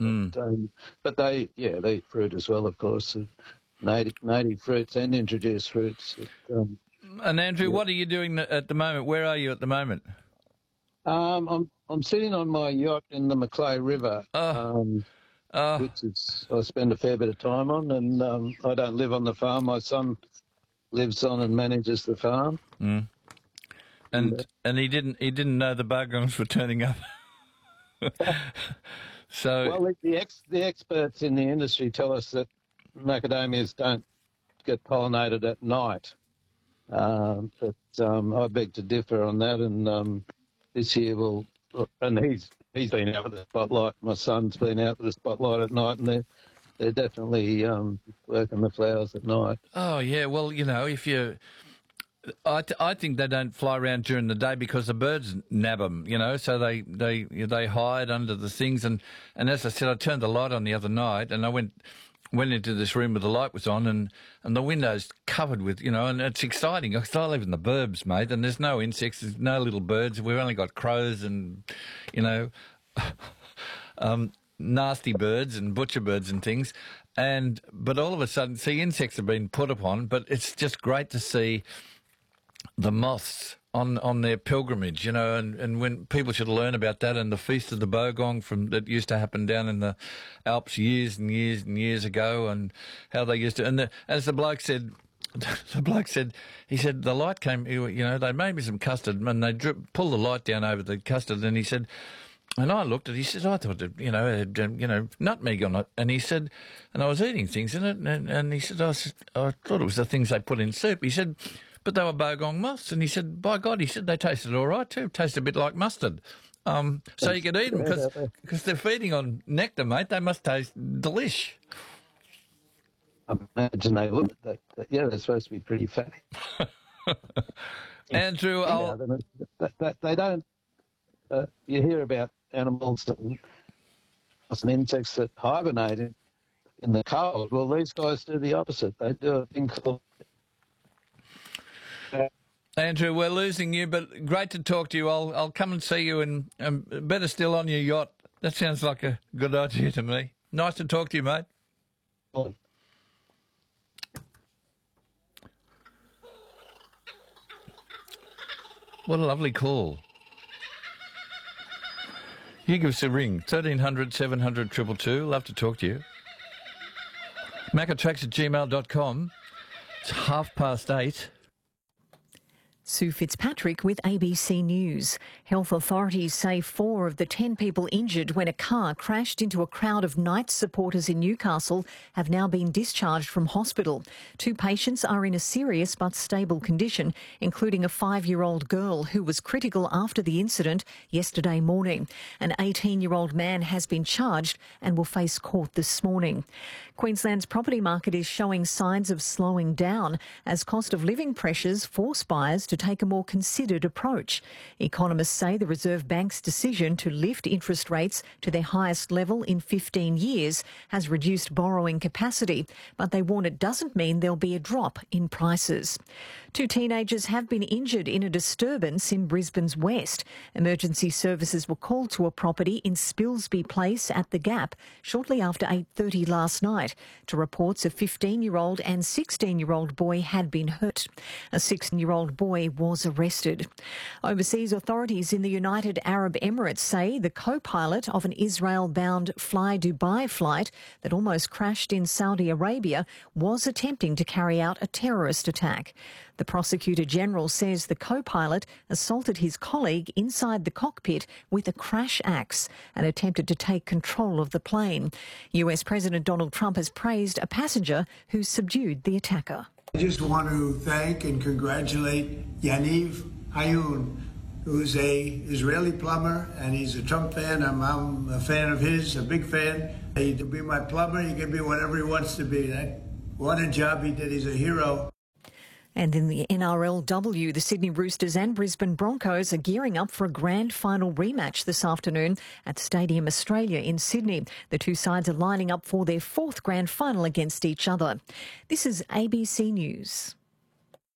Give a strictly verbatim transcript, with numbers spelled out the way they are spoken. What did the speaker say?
Mm. But, um, but they, yeah, they eat fruit as well, of course, uh, native native fruits and introduced fruits. But, um, And Andrew, yeah. what are you doing at the moment? Where are you at the moment? um, I'm I'm sitting on my yacht in the Macleay River, Oh, um, oh, which is I spend a fair bit of time on, and um, I don't live on the farm. My son lives on and manages the farm. mm. And, and and he didn't he didn't know the Bargongs were turning up. So, well, the, the ex the experts in the industry tell us that macadamias don't get pollinated at night. Um, but um, I beg to differ on that, and um, this year will. And he's he's been out with the spotlight. My son's been out with the spotlight at night, and they're they're definitely um, working the flowers at night. oh yeah, well, you know, if you, I, th- I think they don't fly around during the day because the birds nab them, you know, so they they they hide under the things. And, and as I said, I turned the light on the other night, and I went went into this room where the light was on, and, and the window's covered with, you know, and it's exciting. Because I live in the burbs, mate, and there's no insects, there's no little birds. We've only got crows and, you know, um, nasty birds and butcher birds and things. And but all of a sudden, see, insects have been put upon, but it's just great to see the moths on, on their pilgrimage, you know, and, and when people should learn about that, and the Feast of the Bogong from that used to happen down in the Alps years and years and years ago, and how they used to, and the, as the bloke said, the bloke said, he said the light came, you know, they made me some custard and they drip, pulled the light down over the custard, and he said, and I looked at it, he said, I thought, it, you know, it had, um, you know, nutmeg on it. And he said, and I was eating things in it, and, and he said, I, was, I thought it was the things they put in soup. He said, but they were bogong moths. And he said, by God, he said, they tasted all right too. Tasted a bit like mustard. Um, so you could eat them because because they're feeding on nectar, mate. They must taste delish. I imagine they would. They, they, yeah, they're supposed to be pretty fatty. Andrew, I'll... Yeah, they, they don't. Uh, you hear about animals and some insects that hibernate in, in the cold. Well, these guys do the opposite. They do a thing called. Andrew, we're losing you, but great to talk to you. I'll I'll come and see you, and, and better still on your yacht. That sounds like a good idea to me. Nice to talk to you, mate. Well, what a lovely call. You give us a ring, thirteen hundred, seven hundred, two two two. Love to talk to you. macatracks at gmail dot com. It's half past eight. Sue Fitzpatrick with A B C News. Health authorities say four of the ten people injured when a car crashed into a crowd of Knights supporters in Newcastle have now been discharged from hospital. Two patients are in a serious but stable condition, including a five-year-old girl who was critical after the incident yesterday morning. An eighteen-year-old man has been charged and will face court this morning. Queensland's property market is showing signs of slowing down as cost of living pressures force buyers to take a more considered approach. Economists say the Reserve Bank's decision to lift interest rates to their highest level in fifteen years has reduced borrowing capacity, but they warn it doesn't mean there'll be a drop in prices. Two teenagers have been injured in a disturbance in Brisbane's west. Emergency services were called to a property in Spilsby Place at the Gap shortly after eight thirty last night to reports a fifteen-year-old and sixteen-year-old boy had been hurt. A sixteen-year-old boy was arrested. Overseas authorities in the United Arab Emirates say the co-pilot of an Israel-bound Fly Dubai flight that almost crashed in Saudi Arabia was attempting to carry out a terrorist attack. The Prosecutor General says the co-pilot assaulted his colleague inside the cockpit with a crash axe and attempted to take control of the plane. U S President Donald Trump has praised a passenger who subdued the attacker. I just want to thank and congratulate Yaniv Hayun, who's a Israeli plumber, and he's a Trump fan. I'm, I'm a fan of his, a big fan. He can be my plumber. He can be whatever he wants to be. That, what a job he did. He's a hero. And in the N R L W, the Sydney Roosters and Brisbane Broncos are gearing up for a grand final rematch this afternoon at Stadium Australia in Sydney. The two sides are lining up for their fourth grand final against each other. This is A B C News.